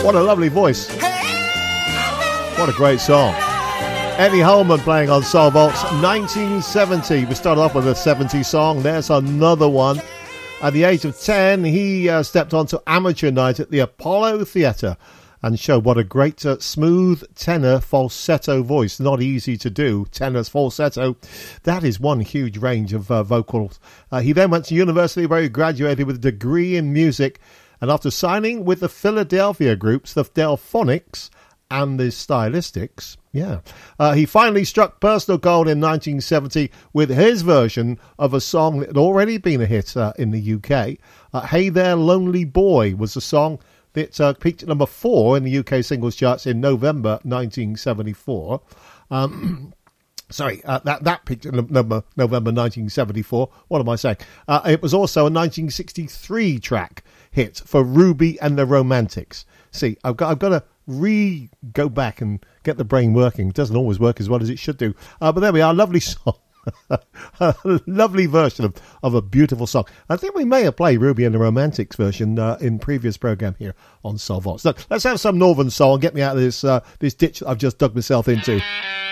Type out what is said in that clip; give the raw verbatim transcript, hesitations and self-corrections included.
What a lovely voice. What a great song. Eddie Holman playing on Soul Vaults, nineteen seventy. We started off with a seventies song. There's another one. At the age of ten, he uh, stepped onto amateur night at the Apollo Theatre and showed what a great uh, smooth tenor falsetto voice. Not easy to do, tenor's falsetto. That is one huge range of uh, vocals. Uh, he then went to university where he graduated with a degree in music. And after signing with the Philadelphia groups, the Delphonics and the Stylistics, yeah, uh, he finally struck personal gold in nineteen seventy with his version of a song that had already been a hit uh, in the U K. Uh, Hey There Lonely Boy was a song that uh, peaked at number four in the U K singles charts in November nineteen seventy-four. Um, sorry, uh, that, that peaked at number, November nineteen seventy-four. What am I saying? Uh, it was also a nineteen sixty-three track hit for Ruby and the Romantics. See, I've got I've got to re go back and get the brain working. It doesn't always work as well as it should do. Uh, but there we are, lovely song. A lovely version of, of a beautiful song. I think we may have played Ruby and the Romantics version uh, in previous program here on Soul Vaults. So let's have some Northern soul and get me out of this uh, this ditch that I've just dug myself into.